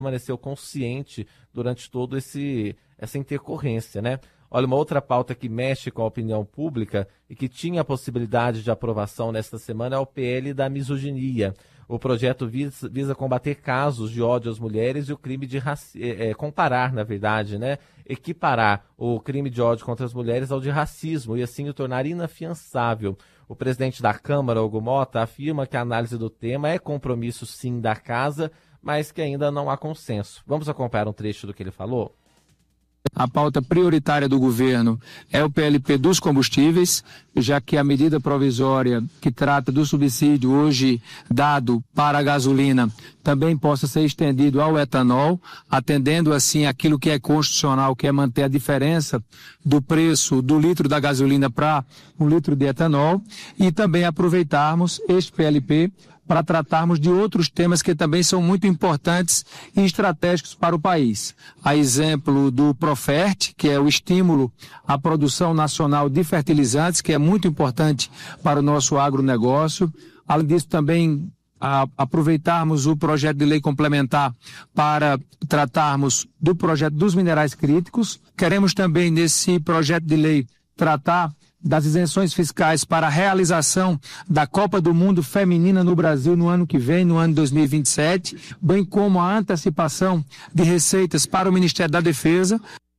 permaneceu consciente durante todo essa intercorrência, né? Olha, uma outra pauta que mexe com a opinião pública e que tinha a possibilidade de aprovação nesta semana é o PL da misoginia. O projeto visa combater casos de ódio às mulheres e o crime de comparar, na verdade, né? Equiparar o crime de ódio contra as mulheres ao de racismo e assim o tornar inafiançável. O presidente da Câmara, Hugo Mota, afirma que a análise do tema é compromisso, sim, da casa, mas que ainda não há consenso. Vamos acompanhar um trecho do que ele falou? A pauta prioritária do governo é o PLP dos combustíveis, já que a medida provisória que trata do subsídio hoje dado para a gasolina também possa ser estendido ao etanol, atendendo assim aquilo que é constitucional, que é manter a diferença do preço do litro da gasolina para um litro de etanol, e também aproveitarmos este PLP para tratarmos de outros temas que também são muito importantes e estratégicos para o país. A exemplo do Profert, que é o estímulo à produção nacional de fertilizantes, que é muito importante para o nosso agronegócio. Além disso, também aproveitarmos o projeto de lei complementar para tratarmos do projeto dos minerais críticos. Queremos também, nesse projeto de lei, tratar das isenções fiscais para a realização da Copa do Mundo Feminina no Brasil no ano que vem, no ano 2027, bem como a antecipação de receitas para o Ministério da Defesa.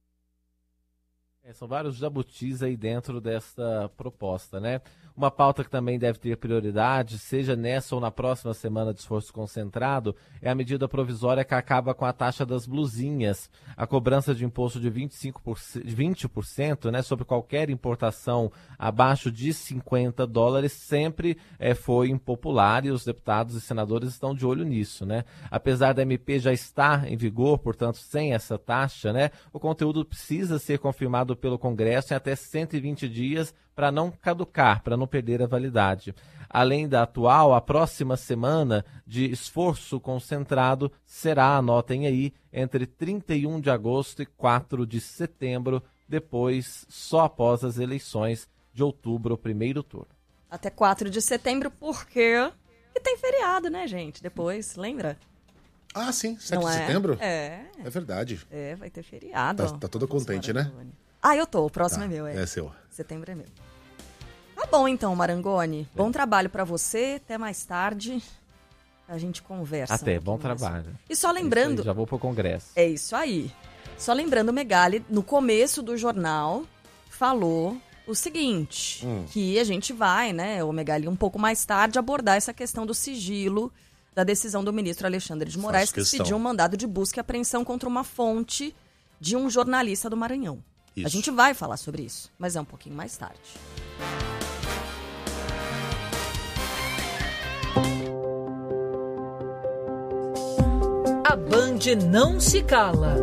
São vários jabutis aí dentro dessa proposta, né? Uma pauta que também deve ter prioridade, seja nessa ou na próxima semana de esforço concentrado, é a medida provisória que acaba com a taxa das blusinhas. A cobrança de imposto de 20%, né, sobre qualquer importação abaixo de $50 sempre foi impopular e os deputados e senadores estão de olho nisso, né? Apesar da MP já estar em vigor, portanto, sem essa taxa, né, o conteúdo precisa ser confirmado pelo Congresso em até 120 dias para não caducar, para não perder a validade. Além da atual, a próxima semana de esforço concentrado será, anotem aí, entre 31 de agosto e 4 de setembro, depois só após as eleições de outubro, o primeiro turno. Até 4 de setembro, porque tem feriado, né, gente? Depois, lembra? Ah, sim, 7 de setembro? É verdade. Vai ter feriado. Tá toda contente, né? Ah, eu tô. O próximo é meu. É seu. Setembro é meu. Tá bom, então, Marangoni. Bom trabalho pra você. Até mais tarde. A gente conversa. Até, bom trabalho. E só lembrando... Aí, já vou pro Congresso. É isso aí. Só lembrando, o Megali, no começo do jornal, falou o seguinte, que a gente vai, né, o Megali, um pouco mais tarde, abordar essa questão do sigilo da decisão do ministro Alexandre de Moraes, que pediu um mandado de busca e apreensão contra uma fonte de um jornalista do Maranhão. Isso. A gente vai falar sobre isso, mas é um pouquinho mais tarde. A Band não se cala.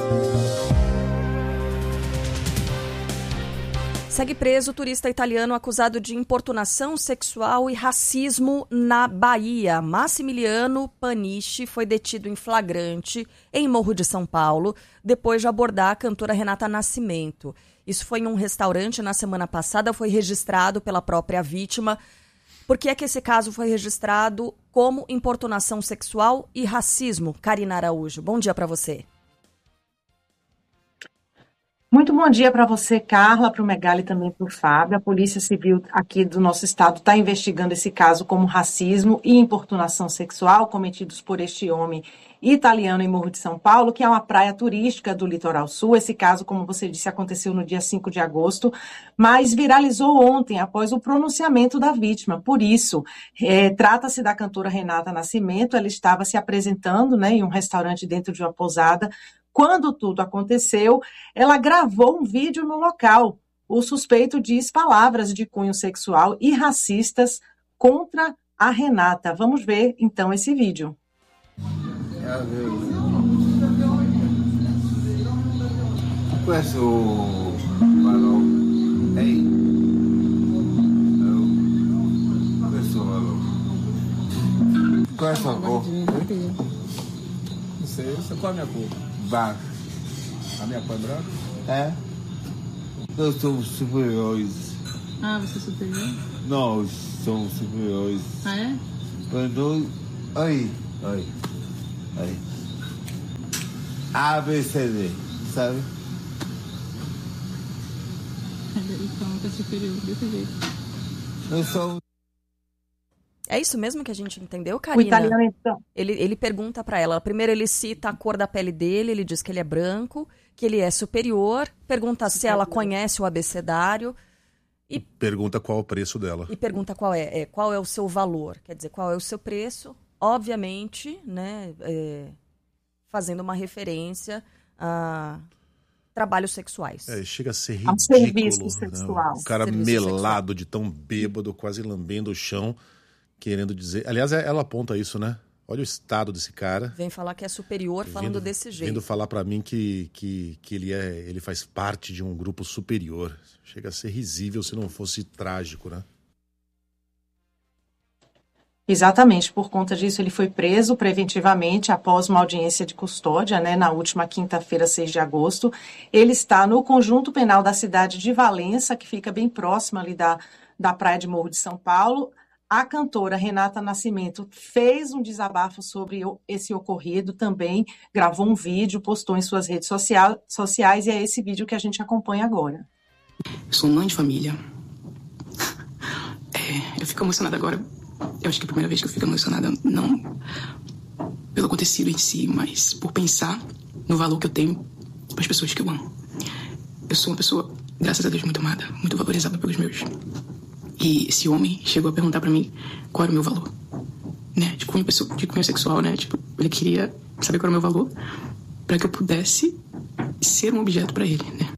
Segue preso o turista italiano acusado de importunação sexual e racismo na Bahia. Massimiliano Panichi foi detido em flagrante em Morro de São Paulo, depois de abordar a cantora Renata Nascimento. Isso foi em um restaurante na semana passada, foi registrado pela própria vítima. Por que é que esse caso foi registrado como importunação sexual e racismo? Karina Araújo, bom dia para você. Muito bom dia para você, Carla, para o Megali e também para o Fábio. A Polícia Civil aqui do nosso estado está investigando esse caso como racismo e importunação sexual cometidos por este homem italiano em Morro de São Paulo, que é uma praia turística do Litoral Sul. Esse caso, como você disse, aconteceu no dia 5 de agosto, mas viralizou ontem após o pronunciamento da vítima. Por isso, trata-se da cantora Renata Nascimento. Ela estava se apresentando, né, em um restaurante dentro de uma pousada. Quando tudo aconteceu, ela gravou um vídeo no local. O suspeito diz palavras de cunho sexual e racistas contra a Renata. Vamos ver, então, esse vídeo. Questo valore, ehi, questo valore, questo cor, não sei, qual é a minha cor? baixo, A minha cor é branca? é? Nós somos superiores. Ah, você é superior? Nós somos superiores. Ah, é? Para nós, aí. A, B, C, D, sabe? Então, tá superior desse jeito. Eu sou... É isso mesmo que a gente entendeu, Karina? O italiano, então. Ele pergunta pra ela. Primeiro ele cita a cor da pele dele, ele diz que ele é branco, que ele é superior, pergunta se ela conhece o abecedário. E pergunta qual é o preço dela. E pergunta qual é o seu valor, quer dizer, qual é o seu preço. Obviamente, né, fazendo uma referência a trabalhos sexuais. Chega a ser ridículo. Serviço sexual. O cara Serviço melado sexual. de tão bêbado, quase lambendo o chão, querendo dizer... Aliás, ela aponta isso, né? Olha o estado desse cara. Vem falar que é superior falando desse jeito. Vindo falar pra mim que ele faz parte de um grupo superior. Chega a ser risível se não fosse trágico, né? Exatamente, por conta disso ele foi preso preventivamente após uma audiência de custódia, né, na última quinta-feira, 6 de agosto. Ele está no conjunto penal da cidade de Valença, que fica bem próximo ali da praia de Morro de São Paulo. A cantora Renata Nascimento fez um desabafo sobre esse ocorrido, também gravou um vídeo, postou em suas redes sociais e é esse vídeo que a gente acompanha agora. Eu sou mãe de família. Eu fico emocionada agora. Eu acho que é a primeira vez que eu fico emocionada, não pelo acontecido em si, mas por pensar no valor que eu tenho para as pessoas que eu amo. Eu sou uma pessoa, graças a Deus, muito amada, muito valorizada pelos meus. E esse homem chegou a perguntar para mim qual era o meu valor, né? De cunho sexual, né? Tipo, ele queria saber qual era o meu valor para que eu pudesse ser um objeto para ele, né?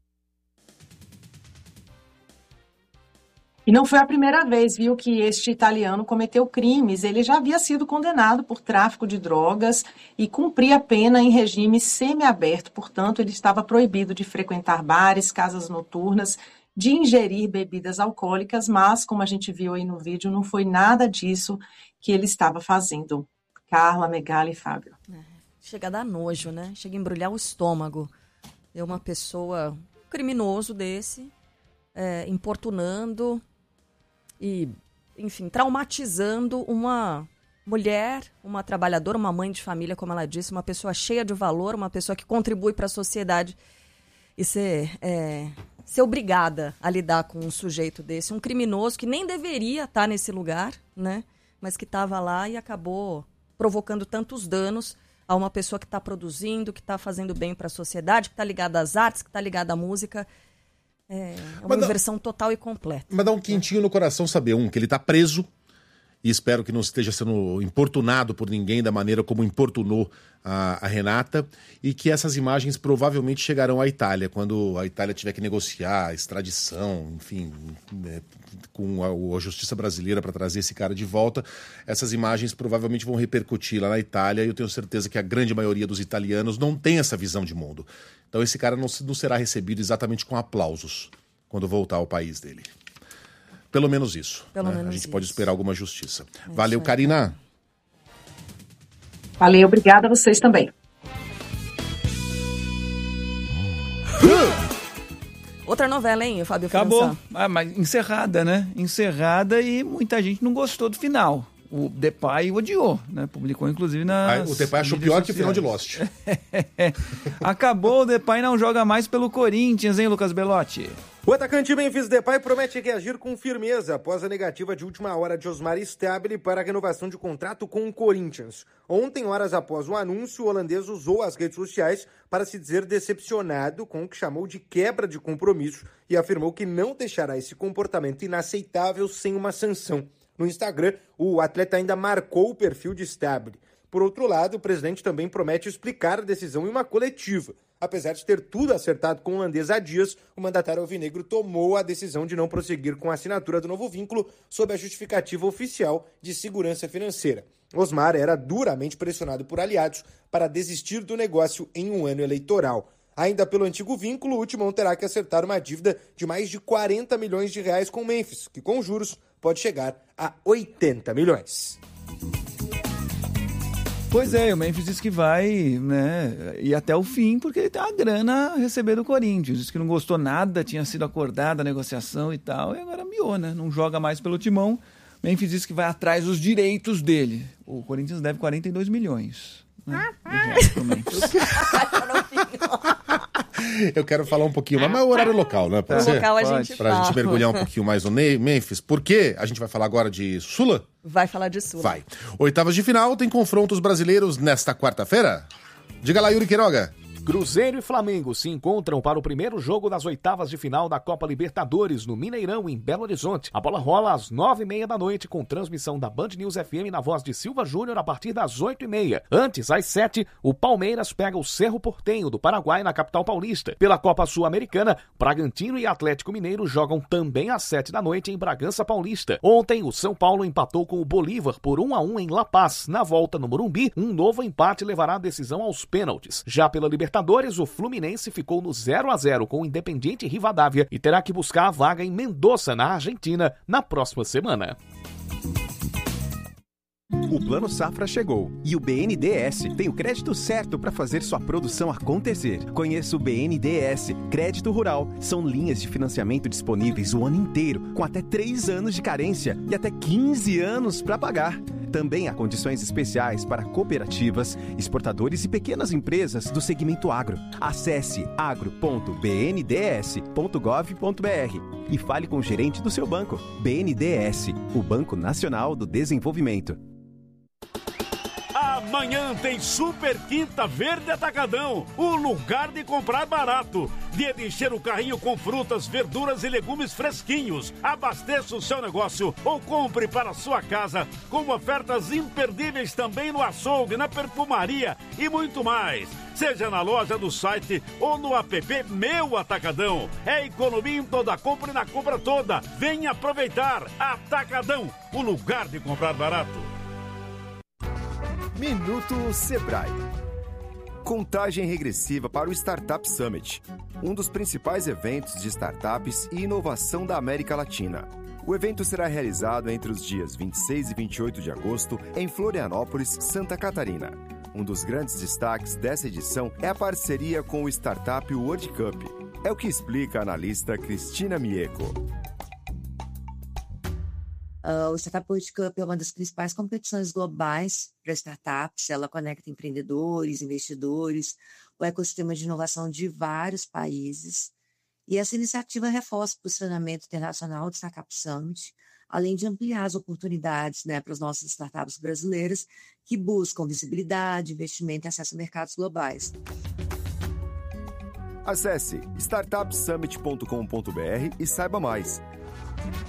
E não foi a primeira vez, viu, que este italiano cometeu crimes. Ele já havia sido condenado por tráfico de drogas e cumpria a pena em regime semiaberto. Portanto, ele estava proibido de frequentar bares, casas noturnas, de ingerir bebidas alcoólicas, mas, como a gente viu aí no vídeo, não foi nada disso que ele estava fazendo. Carla, Megali e Fábio. Chega a dar nojo, né? Chega a embrulhar o estômago. É uma pessoa, um criminoso desse, importunando e, enfim, traumatizando uma mulher, uma trabalhadora, uma mãe de família, como ela disse, uma pessoa cheia de valor, uma pessoa que contribui para a sociedade e ser obrigada a lidar com um sujeito desse, um criminoso que nem deveria estar nesse lugar, né? Mas que estava lá e acabou provocando tantos danos a uma pessoa que está produzindo, que está fazendo bem para a sociedade, que está ligada às artes, que está ligada à música. É uma inversão total e completa. Mas dá um quentinho no coração saber, que ele está preso, e espero que não esteja sendo importunado por ninguém da maneira como importunou a Renata, e que essas imagens provavelmente chegarão à Itália, quando a Itália tiver que negociar a extradição, enfim, com a justiça brasileira para trazer esse cara de volta. Essas imagens provavelmente vão repercutir lá na Itália, e eu tenho certeza que a grande maioria dos italianos não tem essa visão de mundo. Então esse cara não será recebido exatamente com aplausos quando voltar ao país dele. Pelo menos isso. A gente pode esperar alguma justiça. Valeu, Karina. Valeu, obrigada a vocês também. Outra novela, hein, Fábio Acabou. Mas encerrada, né? Encerrada, e muita gente não gostou do final. O Depay odiou, né? Publicou, inclusive, nas... O Depay achou pior que o final de Lost. Acabou, o Depay não joga mais pelo Corinthians, hein, Lucas Belotti? O atacante Memphis Depay promete reagir com firmeza após a negativa de última hora de Osmar Stabile para a renovação de contrato com o Corinthians. Ontem, horas após o anúncio, o holandês usou as redes sociais para se dizer decepcionado com o que chamou de quebra de compromisso e afirmou que não deixará esse comportamento inaceitável sem uma sanção. No Instagram, o atleta ainda marcou o perfil de Stabile. Por outro lado, o presidente também promete explicar a decisão em uma coletiva. Apesar de ter tudo acertado com o holandês há dias, o mandatário alvinegro tomou a decisão de não prosseguir com a assinatura do novo vínculo sob a justificativa oficial de segurança financeira. Osmar era duramente pressionado por aliados para desistir do negócio em um ano eleitoral. Ainda pelo antigo vínculo, o Timão terá que acertar uma dívida de mais de 40 milhões de reais com o Memphis, que com juros pode chegar a 80 milhões. Pois é, o Memphis diz que vai, né, ir até o fim, porque ele tem uma grana a receber do Corinthians. Diz que não gostou nada, tinha sido acordada a negociação e tal, e agora miou, né? Não joga mais pelo Timão. O Memphis diz que vai atrás dos direitos dele. O Corinthians deve 42 milhões. Né, de reais pro Memphis. Eu quero falar um pouquinho mais, mas é o horário local, né? Pode ser? Local a gente Pra fala. gente mergulhar um pouquinho mais no Memphis. Por quê? A gente vai falar agora de Sula? Vai falar de Sula. Vai. Oitavas de final tem confrontos brasileiros nesta quarta-feira? Diga lá, Yuri Queiroga. Cruzeiro e Flamengo se encontram para o primeiro jogo das oitavas de final da Copa Libertadores no Mineirão, em Belo Horizonte. A bola rola às 9h30 da noite com transmissão da Band News FM na voz de Silva Júnior a partir das 8h30. Antes, às 7h, o Palmeiras pega o Cerro Porteño do Paraguai na capital paulista. Pela Copa Sul-Americana, Bragantino e Atlético Mineiro jogam também às 7 da noite em Bragança Paulista. Ontem, o São Paulo empatou com o Bolívar por 1-1 em La Paz. Na volta no Morumbi, um novo empate levará a decisão aos pênaltis. Já pela Libertadores, o Fluminense ficou no 0-0 com o Independiente Rivadavia e terá que buscar a vaga em Mendoza, na Argentina, na próxima semana. O Plano Safra chegou e o BNDES tem o crédito certo para fazer sua produção acontecer. Conheça o BNDES Crédito Rural. São linhas de financiamento disponíveis o ano inteiro, com até 3 anos de carência e até 15 anos para pagar. Também há condições especiais para cooperativas, exportadores e pequenas empresas do segmento agro. Acesse agro.bnds.gov.br e fale com o gerente do seu banco. BNDES, o Banco Nacional do Desenvolvimento. Amanhã tem Super Quinta Verde Atacadão, o lugar de comprar barato. Dia de encher o carrinho com frutas, verduras e legumes fresquinhos. Abasteça o seu negócio ou compre para a sua casa, com ofertas imperdíveis também no açougue, na perfumaria e muito mais. Seja na loja do site ou no app Meu Atacadão. É economia em toda compra e na compra toda. Venha aproveitar. Atacadão, o lugar de comprar barato. Minuto Sebrae. Contagem regressiva para o Startup Summit, um dos principais eventos de startups e inovação da América Latina. O evento será realizado entre os dias 26 e 28 de agosto em Florianópolis, Santa Catarina. Um dos grandes destaques dessa edição é a parceria com o Startup World Cup. É o que explica a analista Cristina Mieco. O Startup World Cup é uma das principais competições globais para startups. Ela conecta empreendedores, investidores, o ecossistema de inovação de vários países. E essa iniciativa reforça o posicionamento internacional do Startup Summit, além de ampliar as oportunidades, para as nossas startups brasileiras que buscam visibilidade, investimento e acesso a mercados globais. Acesse startupsummit.com.br e saiba mais.